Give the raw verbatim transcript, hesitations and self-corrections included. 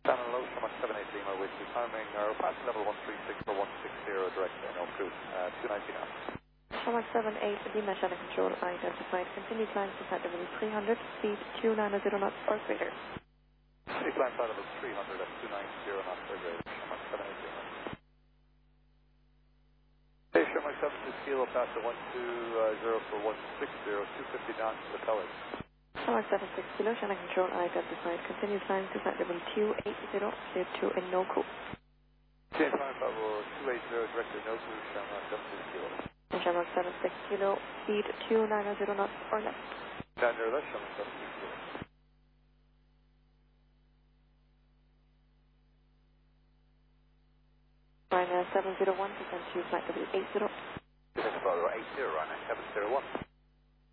Down and low, Shamrock seven eight Lima with you, climbing our passing level one three six for one six zero, direct no cruise, uh, two ninety now. Shamrock seven eight Lima, channel control identified. Continue climb to flight level three hundred, speed two nine zero knots or greater. Continue climb flight level three hundred at two nine zero knots or greater, Shamrock seven eight Lima. Hey, Shamrock seven six Kilo, pass the one two zero for one six zero, two fifty knots to the colors. Shamrock seven six Kilo, channel control identified. Continue climb to flight level two eight zero, clear to in no cruise. Continue climb level two eight zero, direct no cruise, Shamrock seven six Kilo. Shamrock seven six Kilo, speed two nine zero knots or less. Down there, left, Shamrock seven six Kilo. Ryanair seven zero one, descend to flight level eight zero. This is Bravo eight zero, Ryanair seven zero one.